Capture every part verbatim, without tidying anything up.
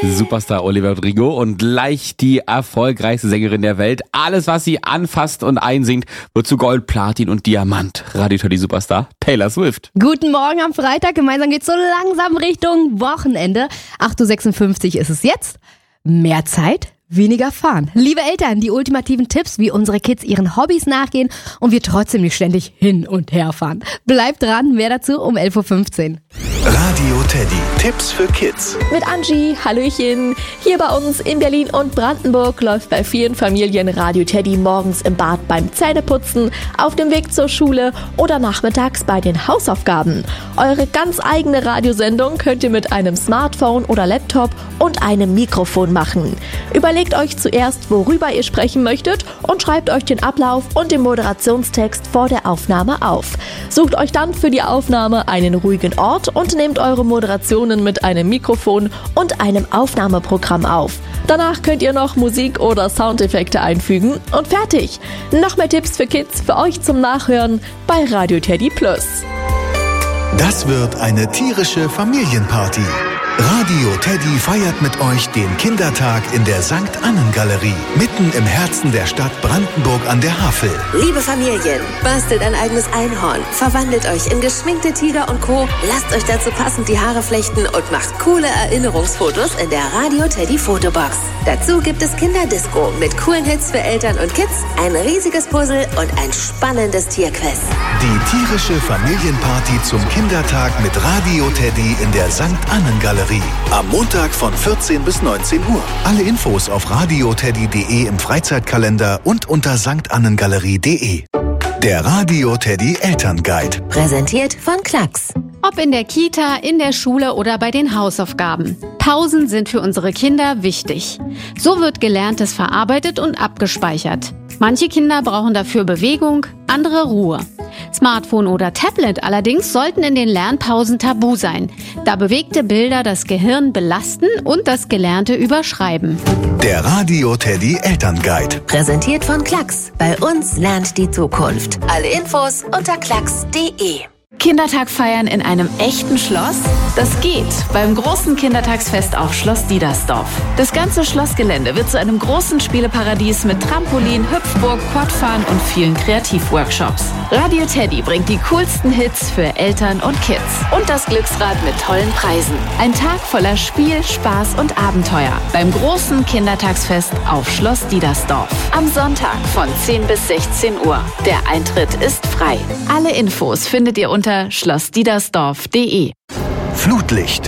Superstar Olivia Rodrigo und gleich die erfolgreichste Sängerin der Welt. Alles, was sie anfasst und einsingt, wird zu Gold, Platin und Diamant. Radio Teddy Superstar Taylor Swift. Guten Morgen am Freitag. Gemeinsam geht's so langsam Richtung Wochenende. acht Uhr sechsundfünfzig ist es jetzt. Mehr Zeit, weniger fahren. Liebe Eltern, die ultimativen Tipps, wie unsere Kids ihren Hobbys nachgehen und wir trotzdem nicht ständig hin und her fahren. Bleibt dran, mehr dazu um elf Uhr fünfzehn. Radio Teddy, Tipps für Kids. Mit Angie, Hallöchen. Hier bei uns in Berlin und Brandenburg läuft bei vielen Familien Radio Teddy morgens im Bad beim Zähneputzen, auf dem Weg zur Schule oder nachmittags bei den Hausaufgaben. Eure ganz eigene Radiosendung könnt ihr mit einem Smartphone oder Laptop und einem Mikrofon machen. Überlegt euch zuerst, worüber ihr sprechen möchtet und schreibt euch den Ablauf und den Moderationstext vor der Aufnahme auf. Sucht euch dann für die Aufnahme einen ruhigen Ort und nehmt eure Moderationen mit einem Mikrofon und einem Aufnahmeprogramm auf. Danach könnt ihr noch Musik oder Soundeffekte einfügen und fertig. Noch mehr Tipps für Kids für euch zum Nachhören bei Radio Teddy Plus. Das wird eine tierische Familienparty. Radio Teddy feiert mit euch den Kindertag in der Sankt Annen Galerie, mitten im Herzen der Stadt Brandenburg an der Havel. Liebe Familien, bastelt ein eigenes Einhorn, verwandelt euch in geschminkte Tiger und Co., lasst euch dazu passend die Haare flechten und macht coole Erinnerungsfotos in der Radio Teddy Fotobox. Dazu gibt es Kinderdisco mit coolen Hits für Eltern und Kids, ein riesiges Puzzle und ein spannendes Tierquiz. Die tierische Familienparty zum Kindertag mit Radio Teddy in der Sankt Annen Galerie. Am Montag von vierzehn bis neunzehn Uhr. Alle Infos auf radioteddy punkt de im Freizeitkalender und unter sanktannengalerie punkt de. Der Radio Teddy Elternguide. Präsentiert von Klacks. Ob in der Kita, in der Schule oder bei den Hausaufgaben. Pausen sind für unsere Kinder wichtig. So wird Gelerntes verarbeitet und abgespeichert. Manche Kinder brauchen dafür Bewegung, andere Ruhe. Smartphone oder Tablet allerdings sollten in den Lernpausen tabu sein, da bewegte Bilder das Gehirn belasten und das Gelernte überschreiben. Der Radio Teddy Elternguide. Präsentiert von Klacks. Bei uns lernt die Zukunft. Alle Infos unter klacks punkt de. Kindertag feiern in einem echten Schloss? Das geht beim großen Kindertagsfest auf Schloss Diedersdorf. Das ganze Schlossgelände wird zu einem großen Spieleparadies mit Trampolin, Hüpfburg, Quadfahren und vielen Kreativworkshops. Radio Teddy bringt die coolsten Hits für Eltern und Kids und das Glücksrad mit tollen Preisen. Ein Tag voller Spiel, Spaß und Abenteuer beim großen Kindertagsfest auf Schloss Diedersdorf. Am Sonntag von zehn bis sechzehn Uhr. Der Eintritt ist frei. Alle Infos findet ihr unter schloss diedersdorf punkt de. Flutlicht,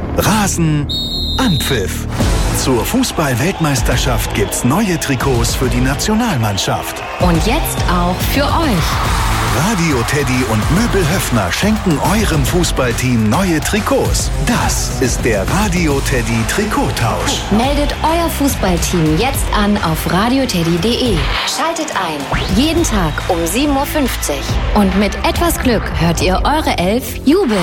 Rasen, Anpfiff. Zur Fußball-Weltmeisterschaft gibt's neue Trikots für die Nationalmannschaft. Und jetzt auch für euch. Radio Teddy und Möbel Höffner schenken eurem Fußballteam neue Trikots. Das ist der Radio Teddy Trikottausch. Meldet euer Fußballteam jetzt an auf radioteddy punkt de. Schaltet ein. Jeden Tag um sieben Uhr fünfzig. Und mit etwas Glück hört ihr eure Elf jubeln.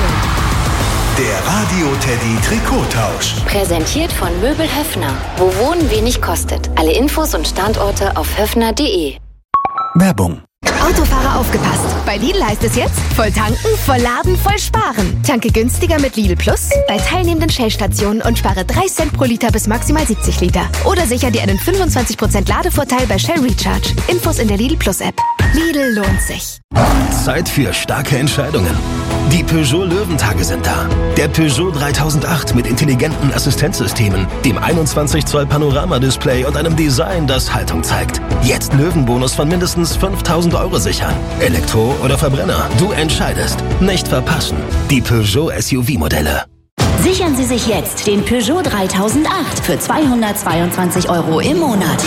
Der Radio Teddy Trikottausch. Präsentiert von Möbel Höffner. Wo Wohnen wenig kostet. Alle Infos und Standorte auf höffner punkt de. Werbung. Autofahrer aufgepasst. Bei Lidl heißt es jetzt, voll tanken, voll laden, voll sparen. Tanke günstiger mit Lidl Plus bei teilnehmenden Shell-Stationen und spare drei Cent pro Liter bis maximal siebzig Liter. Oder sicher dir einen fünfundzwanzig Prozent Ladevorteil bei Shell Recharge. Infos in der Lidl Plus App. Lidl lohnt sich. Zeit für starke Entscheidungen. Die Peugeot Löwentage sind da. Der Peugeot dreitausendacht mit intelligenten Assistenzsystemen, dem einundzwanzig Zoll Panorama-Display und einem Design, das Haltung zeigt. Jetzt Löwenbonus von mindestens fünftausend Euro sichern. Elektro oder Verbrenner, du entscheidest. Nicht verpassen. Die Peugeot S U V-Modelle. Sichern Sie sich jetzt den Peugeot dreitausendacht für zweihundertzweiundzwanzig Euro im Monat.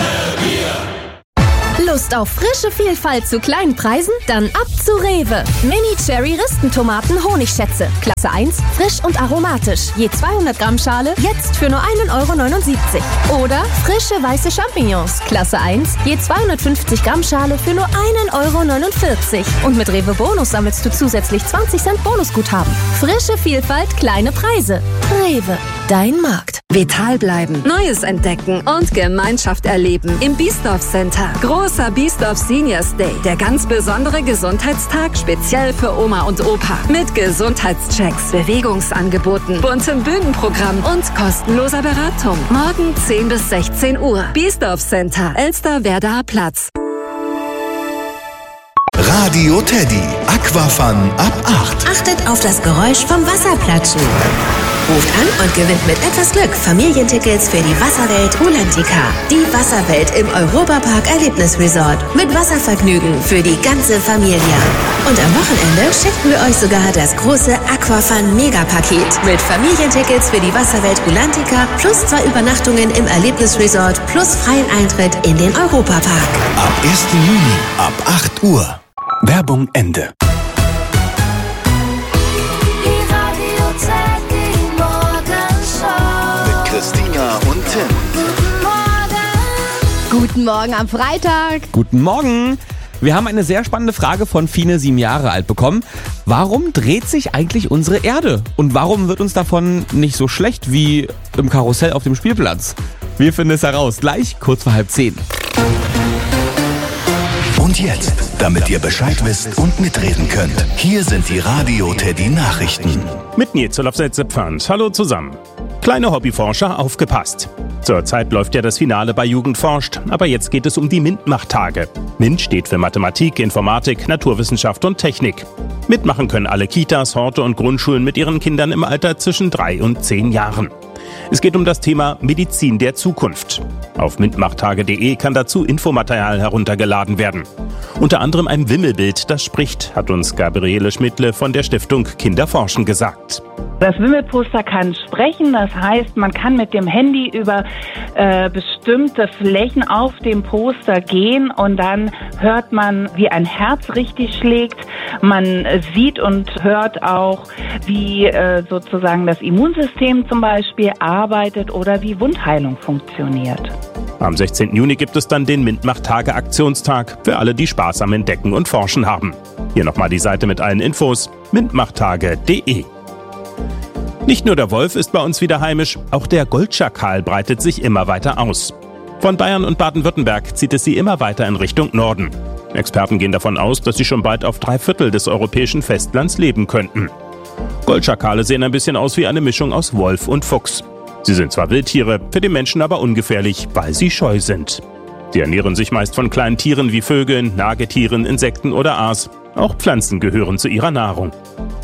Lust auf frische Vielfalt zu kleinen Preisen? Dann ab zu Rewe. Mini-Cherry-Ristentomaten Honigschätze. Klasse eins, frisch und aromatisch. Je zweihundert Gramm Schale, jetzt für nur ein Euro neunundsiebzig. Oder frische weiße Champignons. Klasse eins, je zweihundertfünfzig Gramm Schale für nur ein Euro neunundvierzig. Und mit Rewe Bonus sammelst du zusätzlich zwanzig Cent Bonusguthaben. Frische Vielfalt, kleine Preise. Rewe, dein Markt. Vital bleiben, Neues entdecken und Gemeinschaft erleben im Biesdorf Center. Großer Biesdorf Seniors Day. Der ganz besondere Gesundheitstag speziell für Oma und Opa. Mit Gesundheitschecks, Bewegungsangeboten, buntem Bühnenprogramm und kostenloser Beratung. Morgen zehn bis sechzehn Uhr. Biesdorf Center, Elsterwerdaer Platz. Radio Teddy. Aquafun ab acht. Achtet auf das Geräusch vom Wasserplatschen. Ruft an und gewinnt mit etwas Glück Familientickets für die Wasserwelt Rulantica. Die Wasserwelt im Europapark Erlebnisresort. Mit Wasservergnügen für die ganze Familie. Und am Wochenende schicken wir euch sogar das große Aquafun Megapaket. Mit Familientickets für die Wasserwelt Rulantica plus zwei Übernachtungen im Erlebnisresort plus freien Eintritt in den Europapark. Ab ersten Juni ab acht Uhr. Werbung Ende. Christina und Tim. Guten Morgen am Freitag. Guten Morgen. Wir haben eine sehr spannende Frage von Fine, sieben Jahre alt, bekommen. Warum dreht sich eigentlich unsere Erde? Und warum wird uns davon nicht so schlecht wie im Karussell auf dem Spielplatz? Wir finden es heraus. Gleich kurz vor halb zehn. Und jetzt, damit ihr Bescheid wisst und mitreden könnt, hier sind die Radio Teddy Nachrichten. Mit Nils auf Setzepfand. Hallo zusammen. Kleine Hobbyforscher, aufgepasst. Zurzeit läuft ja das Finale bei Jugend forscht, aber jetzt geht es um die MINT-Macht-Tage. MINT steht für Mathematik, Informatik, Naturwissenschaft und Technik. Mitmachen können alle Kitas, Horte und Grundschulen mit ihren Kindern im Alter zwischen drei und zehn Jahren. Es geht um das Thema Medizin der Zukunft. Auf mintmachttage punkt de kann dazu Infomaterial heruntergeladen werden. Unter anderem ein Wimmelbild, das spricht, hat uns Gabriele Schmidtle von der Stiftung Kinderforschen gesagt. Das Wimmelposter kann sprechen, das heißt, man kann mit dem Handy über äh, bestimmte Flächen auf dem Poster gehen und dann hört man, wie ein Herz richtig schlägt. Man sieht und hört auch, wie äh, sozusagen das Immunsystem zum Beispiel arbeitet oder wie Wundheilung funktioniert. Am sechzehnten Juni gibt es dann den MINT-Macht-Tage-Aktionstag für alle, die Spaß am Entdecken und Forschen haben. Hier nochmal die Seite mit allen Infos, mintmachttage punkt de. Nicht nur der Wolf ist bei uns wieder heimisch, auch der Goldschakal breitet sich immer weiter aus. Von Bayern und Baden-Württemberg zieht es sie immer weiter in Richtung Norden. Experten gehen davon aus, dass sie schon bald auf drei Viertel des europäischen Festlands leben könnten. Goldschakale sehen ein bisschen aus wie eine Mischung aus Wolf und Fuchs. Sie sind zwar Wildtiere, für den Menschen aber ungefährlich, weil sie scheu sind. Sie ernähren sich meist von kleinen Tieren wie Vögeln, Nagetieren, Insekten oder Aas. Auch Pflanzen gehören zu ihrer Nahrung.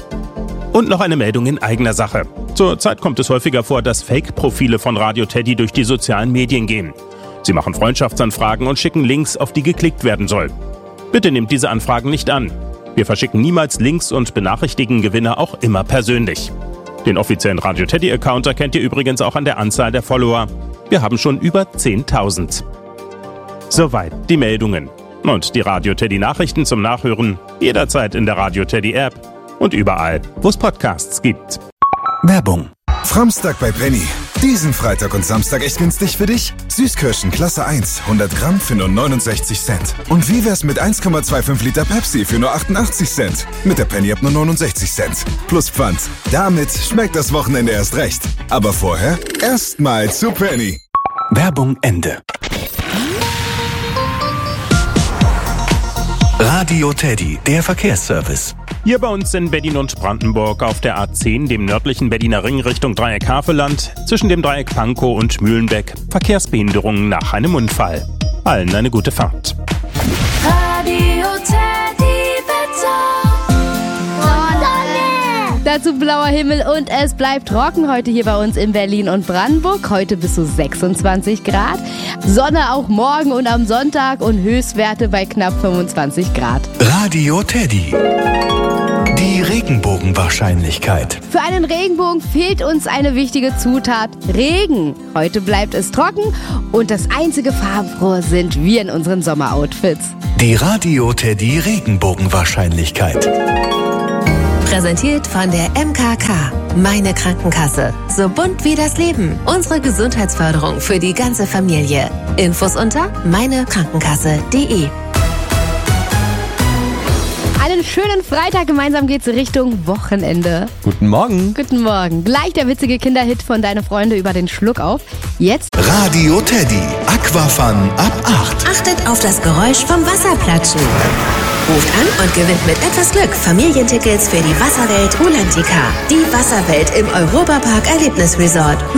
Und noch eine Meldung in eigener Sache. Zurzeit kommt es häufiger vor, dass Fake-Profile von Radio Teddy durch die sozialen Medien gehen. Sie machen Freundschaftsanfragen und schicken Links, auf die geklickt werden soll. Bitte nehmt diese Anfragen nicht an. Wir verschicken niemals Links und benachrichtigen Gewinner auch immer persönlich. Den offiziellen Radio Teddy-Account erkennt ihr übrigens auch an der Anzahl der Follower. Wir haben schon über zehntausend. Soweit die Meldungen. Und die Radio Teddy Nachrichten zum Nachhören jederzeit in der Radio Teddy App und überall, wo es Podcasts gibt. Werbung. Framstag bei Penny. Diesen Freitag und Samstag echt günstig für dich? Süßkirschen Klasse eins, hundert Gramm für nur neunundsechzig Cent. Und wie wär's mit eins Komma fünfundzwanzig Liter Pepsi für nur achtundachtzig Cent? Mit der Penny App nur neunundsechzig Cent. Plus Pfand. Damit schmeckt das Wochenende erst recht. Aber vorher erstmal zu Penny. Werbung Ende. Radio Teddy, der Verkehrsservice. Hier bei uns in Berlin und Brandenburg auf der A zehn, dem nördlichen Berliner Ring Richtung Dreieck Havelland, zwischen dem Dreieck Pankow und Mühlenbeck, Verkehrsbehinderungen nach einem Unfall. Allen eine gute Fahrt. Radio Teddy Wetter. Dazu blauer Himmel und es bleibt trocken heute hier bei uns in Berlin und Brandenburg. Heute bis zu sechsundzwanzig Grad. Sonne auch morgen und am Sonntag und Höchstwerte bei knapp fünfundzwanzig Grad. Radio Teddy. Die Regenbogenwahrscheinlichkeit. Für einen Regenbogen fehlt uns eine wichtige Zutat: Regen. Heute bleibt es trocken und das einzige Farbenfrohe sind wir in unseren Sommeroutfits. Die Radio Teddy Regenbogenwahrscheinlichkeit. Präsentiert von der M K K. Meine Krankenkasse. So bunt wie das Leben. Unsere Gesundheitsförderung für die ganze Familie. Infos unter meine krankenkasse punkt de. Einen schönen Freitag. Gemeinsam geht's Richtung Wochenende. Guten Morgen. Guten Morgen. Gleich der witzige Kinderhit von Deine Freunde über den Schluck auf. Jetzt Radio Teddy. Aquafun ab acht. Achtet auf das Geräusch vom Wasserplatschen. Ruft an und gewinnt mit etwas Glück Familientickets für die Wasserwelt Rulantica. Die Wasserwelt im Europapark Erlebnisresort.